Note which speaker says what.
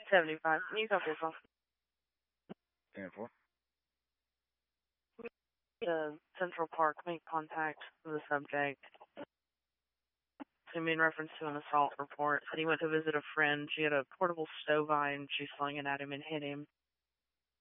Speaker 1: 75. You got this off.
Speaker 2: 10-4.
Speaker 1: Central Park make contact with the subject. He made reference to an assault report. Said he went to visit a friend. She had a portable stove eye and she slung it at him and hit him.